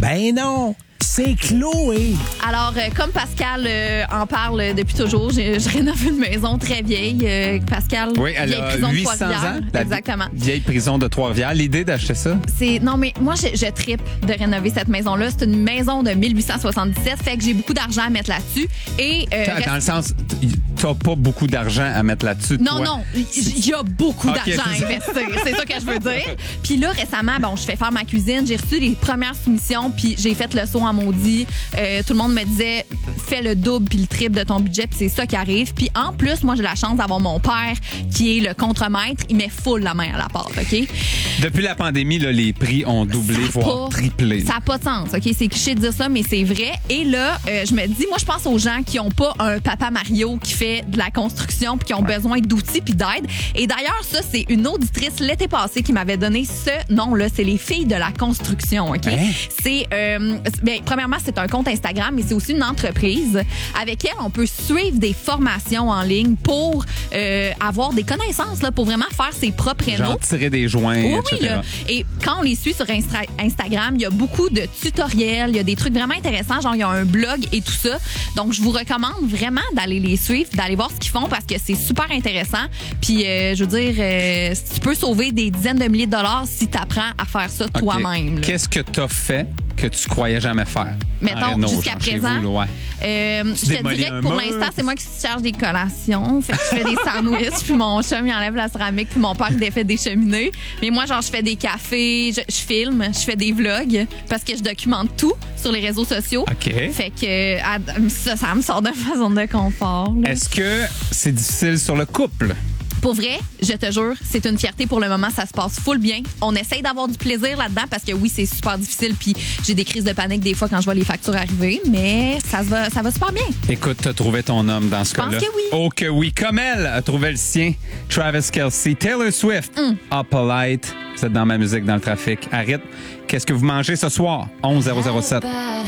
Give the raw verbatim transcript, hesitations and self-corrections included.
Ben non! C'est Chloé! Alors, euh, comme Pascal euh, en parle depuis toujours, je, je rénove une maison très vieille. Euh, Pascal, Oui, elle vieille a prison de huit cents Trois-Rivières. ans. La Exactement. vieille prison de Trois-Rivières. L'idée d'acheter ça? C'est non mais moi je, je trippe de rénover cette maison-là. C'est une maison de mille huit cent soixante-dix-sept, fait que j'ai beaucoup d'argent à mettre là-dessus. Et euh, Dans, reste- dans le sens, t'as pas beaucoup d'argent à mettre là-dessus. Non, toi. non, il y a beaucoup Ok, d'argent à c'est ça. investir. C'est ça que je veux dire. Puis là, récemment, bon, je fais faire ma cuisine. J'ai reçu les premières soumissions, puis j'ai fait le saut en maudit. Euh, tout le monde me disait, fais le double puis le triple de ton budget, puis c'est ça qui arrive. Puis en plus, moi, j'ai la chance d'avoir mon père qui est le contremaître. Il met full la main à la pâte, OK? Depuis la pandémie, là, les prix ont doublé, Ça a voire pas- triplé. Ça n'a pas de sens, OK? C'est cliché de dire ça, mais c'est vrai. Et là, euh, je me dis, moi, je pense aux gens qui n'ont pas un papa Mario qui fait de la construction puis qui ont besoin d'outils puis d'aide. Et d'ailleurs, ça, c'est une auditrice l'été passé qui m'avait donné ce nom-là. C'est les filles de la construction, OK? Hein? C'est, euh, bien, premièrement, c'est un compte Instagram, mais c'est aussi une entreprise avec elle, on peut suivre des formations en ligne pour euh, avoir des connaissances, là, pour vraiment faire ses propres rénaux. Genre tirer des joints, Oui, et oui, cetera. là. Et quand on les suit sur Instra- Instagram, il y a beaucoup de tutoriels, il y a des trucs vraiment intéressants, genre il y a un blog et tout ça. Donc, je vous recommande vraiment d'aller les suivre, d'aller voir ce qu'ils font parce que c'est super intéressant. Puis, euh, je veux dire, euh, tu peux sauver des dizaines de milliers de dollars si tu apprends à faire ça OK. toi-même. là. Qu'est-ce que t'as fait que tu croyais jamais faire? Mettons, En réno, jusqu'à genre, chez présent, vous, là, ouais. Euh, je te démolis dirais un que pour mur. l'instant, c'est moi qui se charge des collations. Fait que je fais des sandwichs, puis mon chum, il enlève la céramique, puis mon père, il défait des cheminées. Mais moi, genre, je fais des cafés, je, je filme, je fais des vlogs, parce que je documente tout sur les réseaux sociaux. OK. Fait que à- ça, ça me sort de ma zone de confort. là. Est-ce que c'est difficile sur le couple? Pour vrai, je te jure, c'est une fierté pour le moment. Ça se passe full bien. On essaye d'avoir du plaisir là-dedans parce que oui, c'est super difficile. Puis j'ai des crises de panique des fois quand je vois les factures arriver. Mais ça se va, ça va super bien. Écoute, t'as trouvé ton homme dans ce pense cas-là. que oui. Oh que oui. Comme elle a trouvé le sien. Travis Kelce, Taylor Swift, Mm. Up Polite. Vous êtes dans ma musique dans le trafic. Arrête. Qu'est-ce que vous mangez ce soir? onze zéro zéro sept.